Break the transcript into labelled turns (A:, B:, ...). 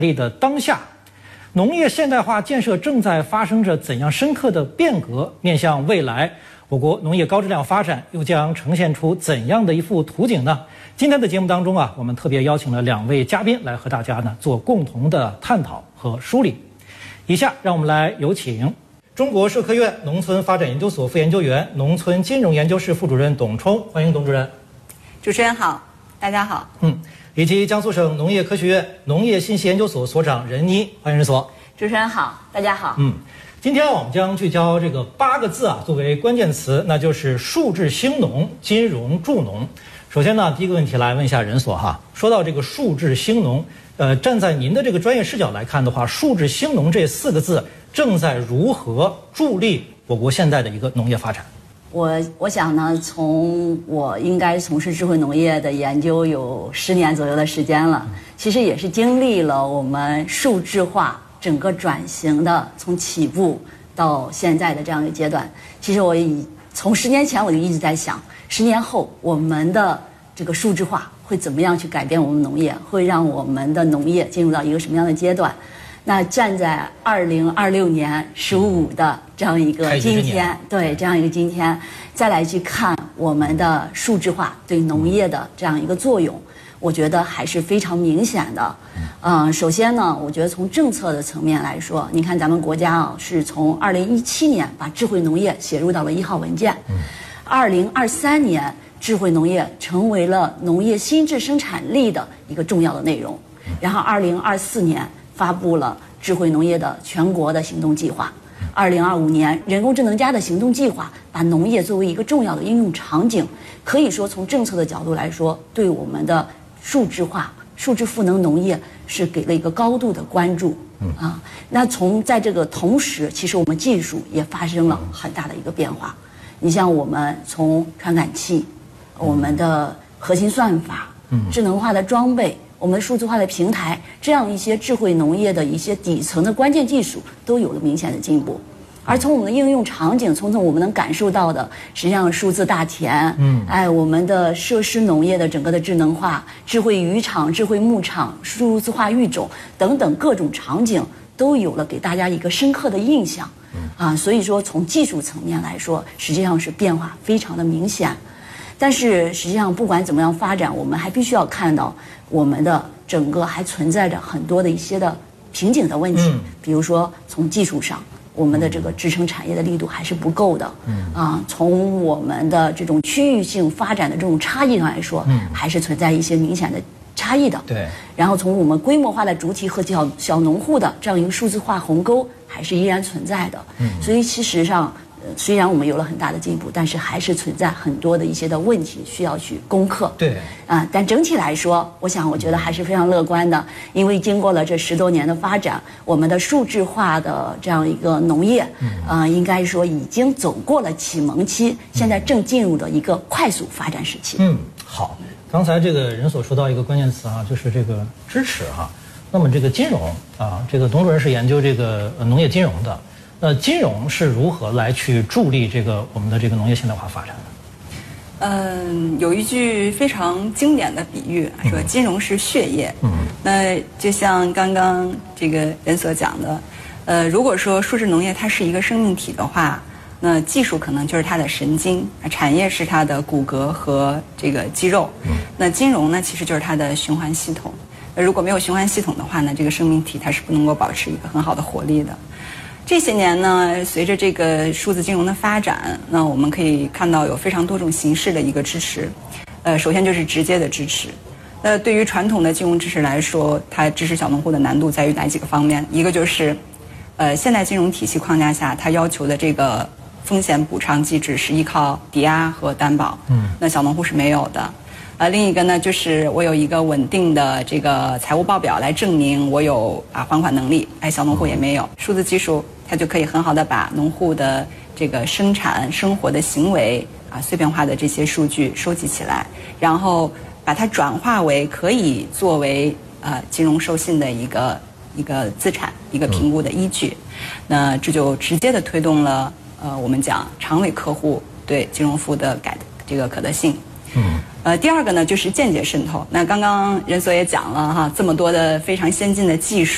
A: 力的当下，农业现代化建设正在发生着怎样深刻的变革？面向未来，我国农业高质量发展又将呈现出怎样的一幅图景呢？今天的节目当中我们特别邀请了2位嘉宾来和大家做共同的探讨和梳理。以下让我们来有请中国社科院农村发展研究所副研究员、农村金融研究室副主任董冲，欢迎董主任。
B: 主持人好，大家好。
A: 以及江苏省农业科学院农业信息研究所所长任妮，欢迎任所。
B: 主持人好，大家好。
A: 今天我们将聚焦这个8个字作为关键词，那就是数质兴农、金融助农。首先第一个问题来问一下任所说到这个数质兴农，站在您的这个专业视角来看的话，数质兴农这4个字正在如何助力我国现在的一个农业发展？
B: 我想呢，我应该从事智慧农业的研究有10年左右的时间了，其实也是经历了我们数质化整个转型的从起步到现在的这样一个阶段。其实从10年前我就一直在想，10年后我们的这个数质化会怎么样去改变我们农业，会让我们的农业进入到一个什么样的阶段。那站在2026年15的这样一个今天，这样一个今天，再来去看我们的数质化对农业的这样一个作用，我觉得还是非常明显的。首先呢，我觉得从政策的层面来说，你看咱们国家是从2017年把智慧农业写入到了1号文件，2023年智慧农业成为了农业新质生产力的一个重要的内容，然后2024年发布了智慧农业的全国的行动计划，2025年人工智能加的行动计划，把农业作为一个重要的应用场景，可以说从政策的角度来说，对我们的数质化、数质赋能农业是给了一个高度的关注。那在这个同时，其实我们技术也发生了很大的一个变化。你像我们从传感器、我们的核心算法、智能化的装备、我们数字化的平台，这样一些智慧农业的一些底层的关键技术都有了明显的进步。而从我们的应用场景，从我们能感受到的，实际上数字大田，我们的设施农业的整个的智能化、智慧渔场、智慧牧场、数字化育种等等各种场景，都有了给大家一个深刻的印象。所以说从技术层面来说，实际上是变化非常的明显。但是实际上不管怎么样发展，我们还必须要看到我们的整个还存在着很多的一些的瓶颈的问题。比如说从技术上，我们的这个支撑产业的力度还是不够的。从我们的这种区域性发展的这种差异上来说，还是存在一些明显的差异的。然后从我们规模化的主体和小农户的这样一个数字化鸿沟还是依然存在的。所以其实上虽然我们有了很大的进步，但是还是存在很多的一些的问题需要去攻克。但整体来说，我觉得还是非常乐观的，因为经过了这10多年的发展，我们的数质化的这样一个农业，应该说已经走过了启蒙期，现在正进入了一个快速发展时期。
A: 好，刚才这个任所说到一个关键词就是这个支持那么这个金融这个董主任是研究这个农业金融的。金融是如何来去助力我们的这个农业现代化发展的？
B: 有一句非常经典的比喻说金融是血液。那就像刚刚这个任所讲的，如果说数字农业它是一个生命体的话，那技术可能就是它的神经，产业是它的骨骼和这个肌肉。那金融呢，其实就是它的循环系统。如果没有循环系统的话呢，这个生命体它是不能够保持一个很好的活力的。这些年呢，随着这个数字金融的发展，那我们可以看到有非常多种形式的一个支持。首先就是直接的支持。那对于传统的金融支持来说，它支持小农户的难度在于哪几个方面？一个就是现代金融体系框架下，它要求的这个风险补偿机制是依靠抵押和担保。那小农户是没有的。另一个呢，就是我有一个稳定的这个财务报表来证明我有还款能力，小农户也没有。数字技术它就可以很好的把农户的这个生产生活的行为碎片化的这些数据收集起来，然后把它转化为可以作为金融授信的一个资产，一个评估的依据。那这就直接的推动了我们讲长尾客户对金融服务的这个可得性。第二个呢就是间接渗透。那刚刚任所也讲了这么多的非常先进的技术。